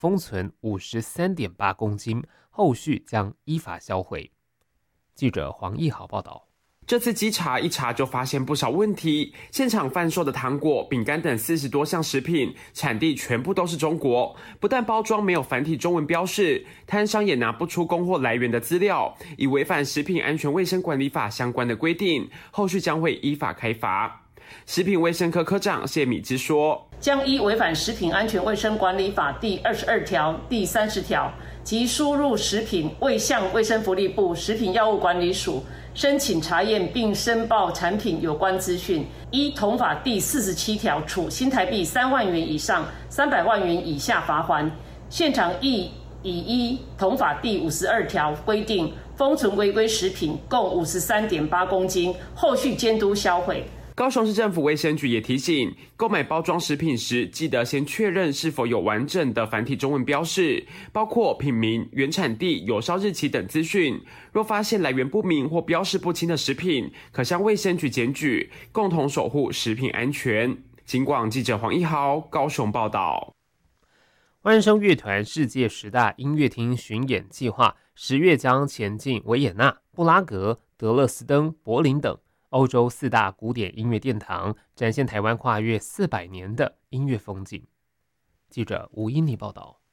封存 53.8 公斤，后续将依法销毁。记者黄义豪报道。 这次稽查一查就发现不少问题，现场贩售的糖果、饼干等40多项食品，产地全部都是中国，不但包装没有繁体中文标示，摊商也拿不出供货来源的资料，已违反食品安全卫生管理法相关的规定，后续将会依法开罚。食品卫生科科长谢敏之说， 将依违反食品安全卫生管理法第22条、第30条及输入食品未向卫生福利部食品药物管理署申请查验并申报产品有关资讯，依同法第47条处新台币3万元以上300万元以下罚锾。现场亦已依同法第52条规定封存违规食品共 53.8 公斤，后续监督销毁。 高雄市政府卫生局也提醒，购买包装食品时，记得先确认是否有完整的繁体中文标示，包括品名、原产地、有效日期等资讯。若发现来源不明或标示不清的食品，可向卫生局检举，共同守护食品安全。警广记者黄一豪高雄报道。 万声乐团世界10大音乐厅巡演计划10月将前进维也纳、布拉格、德勒斯登、柏林等欧洲4大古典音乐殿堂，展现台湾跨越400年的音乐风景。记者吴英妮报道。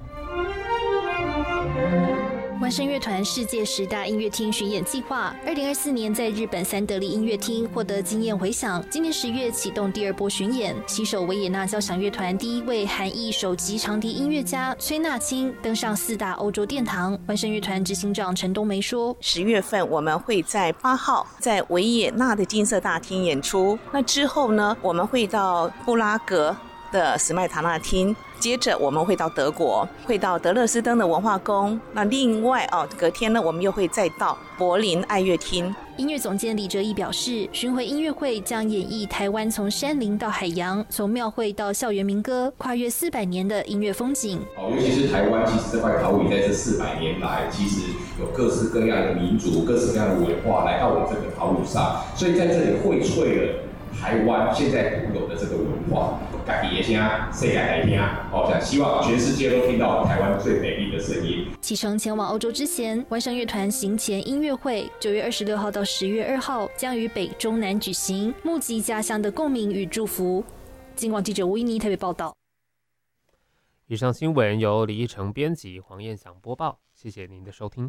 万声乐团世界10大音乐厅巡演计划，2024年在日本三得利音乐厅获得惊艳回响。今年10月启动第2波巡演，携手维也纳交响乐团第1位韩裔首席长笛音乐家崔纳青登上4大欧洲殿堂。万声乐团执行长陈冬梅说 ：“10月份我们会在8号在维也纳的金色大厅演出，那之后呢，我们会到布拉格的史麦塔纳厅。”接着我们会到德国，会到德勒斯登的文化宫。那另外隔天呢，我们又会再到柏林爱乐厅。 音乐总监李哲毅表示，巡回音乐会将演绎台湾从山林到海洋，从庙会到校园民歌，跨越400年的音乐风景。 尤其是台湾，其实这块岛屿在这400年来，其实有各式各样的民族、各式各样的文化来到我这个岛屿上，所以在这里荟萃了台湾现在独有的这个文化。自己的声，世界来听，希望全世界都听到台湾最美丽的声音。 启程前往欧洲之前，万声乐团行前音乐会9月26号到10月2号将于北中南举行，募集家乡的共鸣与祝福。警广记者吴依妮台北报道。 以上新闻由李义成编辑，黄燕祥播报，谢谢您的收听。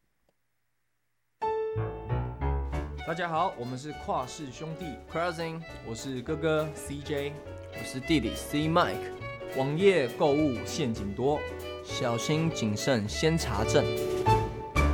大家好，我们是跨氏兄弟 Crossing， 我是哥哥 CJ， 我是弟弟 C Mike。 网页购物陷阱多， 小心谨慎先查证。